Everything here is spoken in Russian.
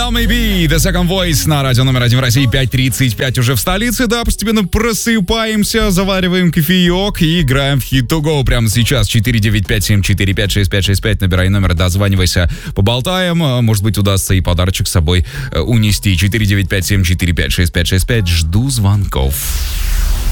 Well Maybe, The Second Voice на радио номер 1 в России, 5:35 уже в столице. Да, постепенно просыпаемся, завариваем кофеек и играем в Hit to Go прямо сейчас. 495-745-6565, набирай номер, дозванивайся, поболтаем. Может быть, удастся и подарочек с собой унести. 495-745-6565, жду звонков.